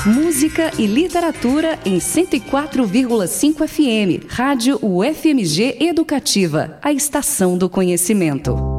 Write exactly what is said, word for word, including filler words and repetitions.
Música e literatura em cento e quatro vírgula cinco F M. Rádio U F M G Educativa, a estação do conhecimento.